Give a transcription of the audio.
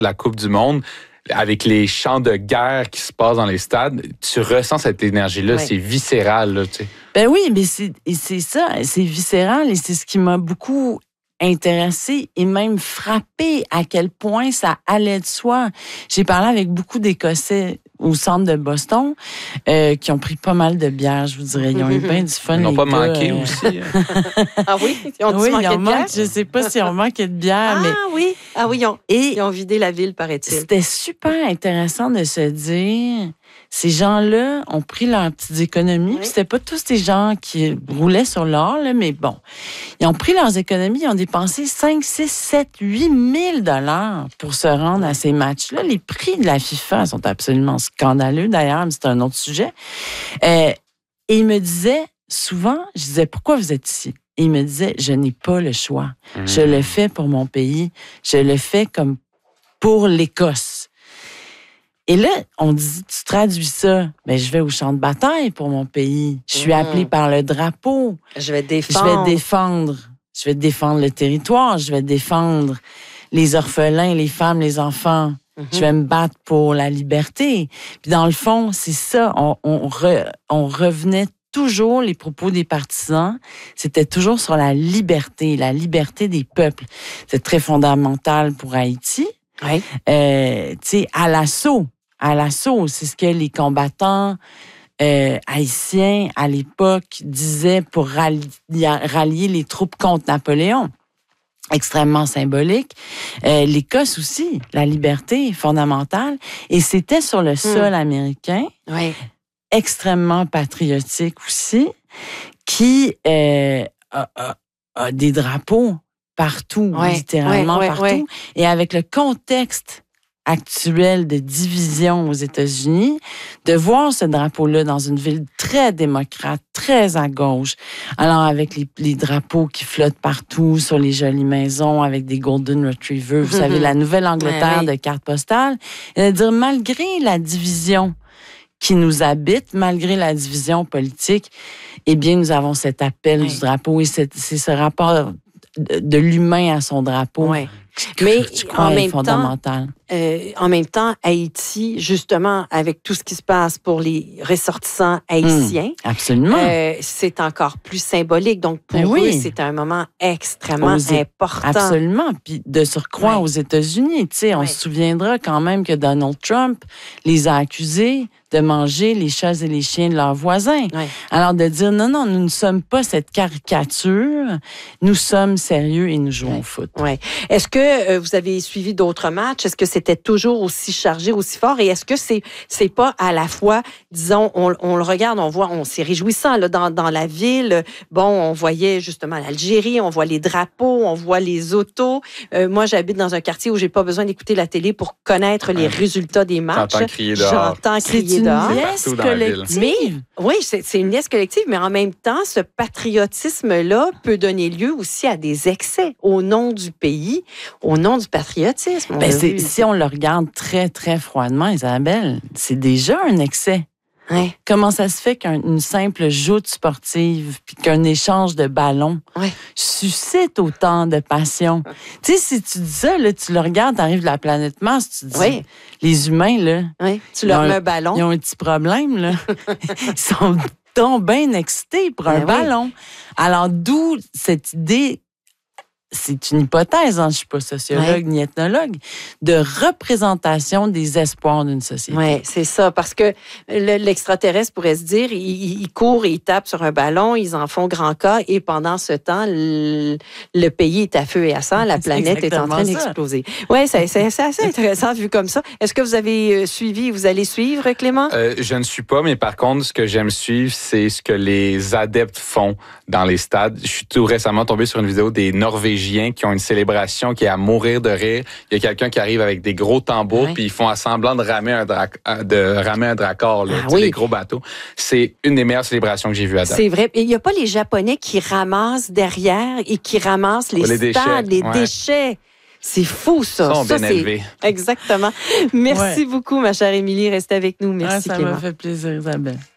la Coupe du Monde, avec les chants de guerre qui se passent dans les stades, tu ressens cette énergie-là, c'est viscéral, là, tu sais. Ben oui, mais c'est ça, c'est viscéral et c'est ce qui m'a beaucoup intéressée et même frappée à quel point ça allait de soi. J'ai parlé avec beaucoup d'Écossais au centre de Boston qui ont pris pas mal de bières, je vous dirais. Ils ont eu bien du fun. Ils n'ont pas manqué aussi. Ah oui? Ils ont oui, manqué de bière? Je ne sais pas s'ils ont manqué de bière. Ah mais... oui, ils ont vidé la ville, paraît-il. C'était super intéressant de se dire, ces gens-là ont pris leurs petites économies. Puis c'était pas tous des gens qui roulaient sur l'or, là, mais bon. Ils ont pris leurs économies, ils ont dépensé 5, 6, 7, 8 000 $ pour se rendre à ces matchs-là. Les prix de la FIFA sont absolument scandaleux, d'ailleurs, mais c'est un autre sujet. Et il me disait, souvent, je disais, pourquoi vous êtes ici? Et il me disait, je n'ai pas le choix. Je le fais pour mon pays. Je le fais comme pour l'Écosse. Et là, on dit, tu traduis ça, mais je vais au champ de bataille pour mon pays. Je suis appelée par le drapeau. Je vais défendre le territoire. Je vais défendre les orphelins, les femmes, les enfants. Je vais me battre pour la liberté. Puis dans le fond, c'est ça. On revenait toujours, les propos des partisans, c'était toujours sur la liberté des peuples. C'est très fondamental pour Haïti. Oui. Tu sais, à l'assaut, c'est ce que les combattants haïtiens à l'époque disaient pour rallier les troupes contre Napoléon. Extrêmement symbolique. L'Écosse aussi, la liberté fondamentale. Et c'était sur le sol américain, extrêmement patriotique aussi, qui a des drapeaux partout, littéralement partout. Et avec le contexte actuel de division aux États-Unis, de voir ce drapeau-là dans une ville très démocrate, très à gauche, alors avec les drapeaux qui flottent partout sur les jolies maisons, avec des Golden Retrievers, vous savez, la Nouvelle-Angleterre de cartes postales, et de dire, malgré la division qui nous habite, malgré la division politique, eh bien, nous avons cet appel du drapeau et c'est ce rapport de l'humain à son drapeau. Mais en même temps, Haïti, justement, avec tout ce qui se passe pour les ressortissants haïtiens, absolument. C'est encore plus symbolique. Donc, pour eux, c'est un moment extrêmement important. Absolument. Puis de surcroît aux États-Unis, tu sais, on se souviendra quand même que Donald Trump les a accusés de manger les chats et les chiens de leurs voisins. Alors, de dire, non, nous ne sommes pas cette caricature, nous sommes sérieux et nous jouons au foot. Est-ce que vous avez suivi d'autres matchs? Est-ce que c'était toujours aussi chargé, aussi fort? Et est-ce que c'est pas à la fois, disons, on le regarde, on s'est réjouissant là, dans la ville. Bon, on voyait justement l'Algérie, on voit les drapeaux, on voit les autos. Moi, j'habite dans un quartier où j'ai pas besoin d'écouter la télé pour connaître les résultats des matchs. J'entends crier dehors. C'est une liesse collective. Mais, c'est une liesse collective, mais en même temps, ce patriotisme-là peut donner lieu aussi à des excès au nom du pays, au nom du patriotisme. Si on le regarde très, très froidement, Isabelle, c'est déjà un excès. Comment ça se fait qu'une simple joute sportive puis qu'un échange de ballons suscite autant de passion? Tu sais, si tu dis ça, là, tu le regardes, tu arrives de la planète Mars, tu te dis, les humains, là, tu leur mets un ballon. Ils ont un petit problème, là. Ils sont donc bien excités pour un ballon. Alors, d'où cette idée, c'est une hypothèse, je ne suis pas sociologue ni ethnologue, de représentation des espoirs d'une société. Oui, c'est ça, parce que l'extraterrestre pourrait se dire, il court et il tape sur un ballon, ils en font grand cas, et pendant ce temps, le pays est à feu et à sang, la planète est en train d'exploser. Oui, c'est assez intéressant vu comme ça. Est-ce que vous avez vous allez suivre, Clément? Je ne suis pas, mais par contre, ce que j'aime suivre, c'est ce que les adeptes font dans les stades. Je suis tout récemment tombé sur une vidéo des Norvégiens qui ont une célébration qui est à mourir de rire. Il y a quelqu'un qui arrive avec des gros tambours, puis ils font semblant de ramer un dracor, là, des gros bateaux. C'est une des meilleures célébrations que j'ai vues à date. C'est vrai. Il n'y a pas les Japonais qui ramassent derrière et qui ramassent les stades, les déchets. C'est fou, ça. Ils sont bien élevés. Exactement. Merci beaucoup, ma chère Émilie. Restez avec nous. Merci, ça Clément. m'a fait plaisir, Isabelle.